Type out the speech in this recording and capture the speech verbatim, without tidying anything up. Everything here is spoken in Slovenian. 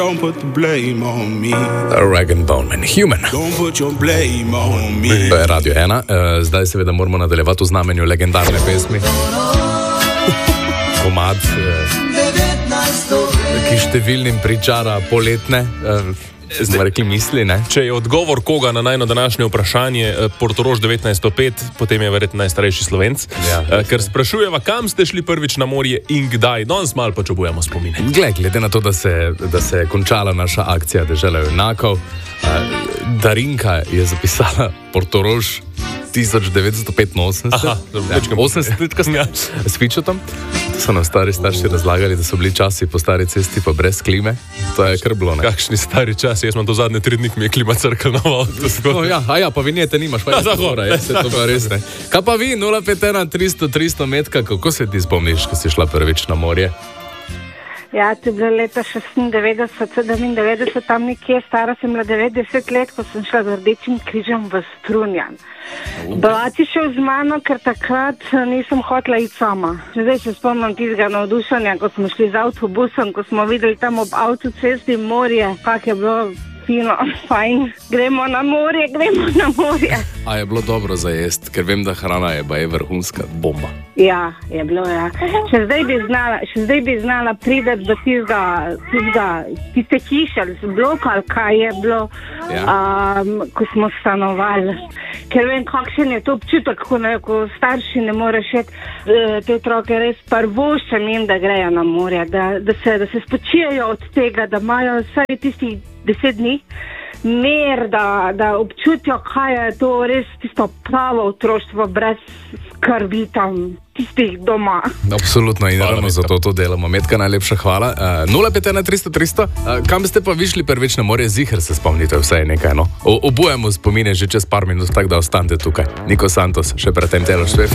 Don't put the blame on me. Rag and Bone Man, Human. Don't put your blame on me. To je Radio ena. Uh, zdaj seveda moramo nadaljevati v znamenju legendarne pesmi. Komad, uh, ki številnim pričara poletne. Uh, Smo rekli misli, ne? Če je odgovor koga na najno današnje vprašanje Portorož devetnajststo pet, potem je verjetno najstarejši Slovenc. Ja, ker sprašujeva, kam ste šli prvič na morje in kdaj. Danes malo počubujemo spomine. Gled, glede na to, da se, da se je končala naša akcija Dežela junakov, Darinka je zapisala Portorož tisoč devetsto petinosemdeset. Aha, ja, osemdeset let kasneje. S Fičotom. To so nam stari starši razlagali, da so bili časi po stari cesti pa brez klime. To je kar bilo, ne? Kakšni stari časi, jaz imam to zadnje tri dni, ki mi je klima crkala na avto. No, ja, a ja, pa vinjete nimaš, pa je za hora, je se to pa res, ne? Kaj pa vi, nula pet ena tristo tristo metka, kako se ti spomniš, ko si šla prvič na morje? Ja, to je bilo leta šestindevetdeset, sedemindevetdeset, tam nekje, stara sem bila devetdeset let, ko sem šla z Rdečim križem v Strunjan. Brat je šel z mano, ker takrat nisem hotela iti sama. Zdaj se spomnim tistega navdušanja, ko smo šli z avtobusom, ko smo videli tam ob avtocesti morje, kak je bilo fino, fajn. Gremo na morje, gremo na morje. A je bilo dobro za jest, ker vem, da hrana je, ba je vrhunska bomba. Ja, je bilo, ja. Še zdaj bi znala, še zdaj bi znala prideti do tistega, tistega, tiste hiše, ali bloka, ali kaj je bilo, ja. um, ko smo stanovali. Ker vem, kakšen je to občutek, ko, ne, ko starši ne moreš iti, te otroke res prvoščem jim, da grejo na morje, da, da, se, da se spočijajo od tega, da imajo vsaj tistih deset dni mer, da, da občutijo, kaj je to res tisto pravo otroštvo brez skrbi tam tistih doma. Absolutno in ravno zato to delamo. Metka, najlepša hvala. Uh, nula pet ena tristo tristo, uh, kam ste pa višli prvič na morje? Ziher se spomnite, vse je nekaj, no? O, obujemo spomine že čez par minut, tako da ostanete tukaj. Niko Santos, še pred tem Taylor Swift.